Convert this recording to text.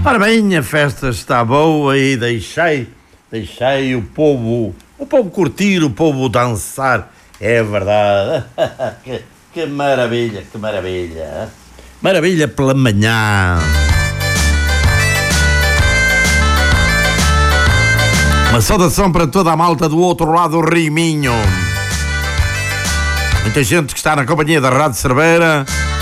Ora bem, a festa está boa e deixei o povo curtir, o povo dançar. É verdade. que maravilha, que maravilha. Maravilha pela manhã. Uma saudação para toda a malta do outro lado do Rio Minho. Muita gente que está na companhia da Rádio Cerveira.